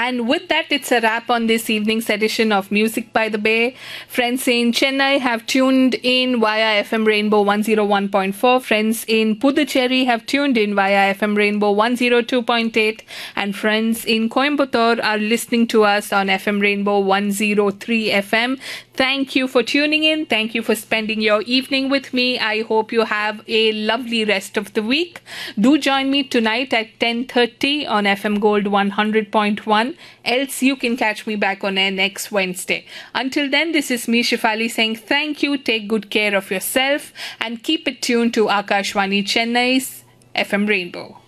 And with that, it's a wrap on this evening's edition of Music by the Bay. Friends in Chennai have tuned in via FM Rainbow 101.4. Friends in Puducherry have tuned in via FM Rainbow 102.8. And friends in Coimbatore are listening to us on FM Rainbow 103 FM. Thank you for tuning in. Thank you for spending your evening with me. I hope you have a lovely rest of the week. Do join me tonight at 10:30 on FM Gold 100.1. Else you can catch me back on air next Wednesday. Until then, this is me, Shifali, saying thank you, take good care of yourself, and keep it tuned to Akashvani Chennai's FM Rainbow.